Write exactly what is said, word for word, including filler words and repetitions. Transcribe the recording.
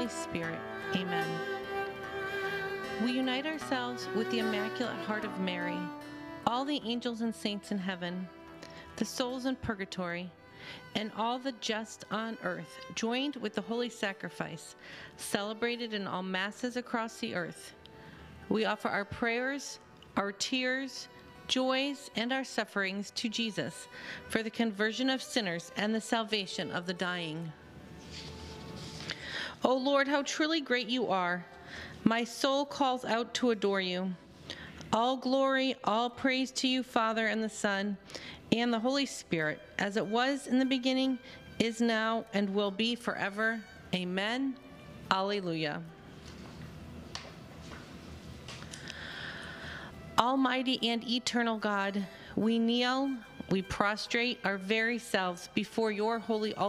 Spirit. Amen. We unite ourselves with the Immaculate Heart of Mary, all the angels and saints in heaven, the souls in purgatory, and all the just on earth, joined with the holy sacrifice, celebrated in all masses across the earth. We offer our prayers, our tears, joys, and our sufferings to Jesus for the conversion of sinners and the salvation of the dying. O Lord, how truly great you are! My soul calls out to adore you. All glory, all praise to you, Father, and the Son, and the Holy Spirit, as it was in the beginning, is now, and will be forever. Amen. Alleluia. Almighty and eternal God, we kneel, we prostrate our very selves before your holy altar.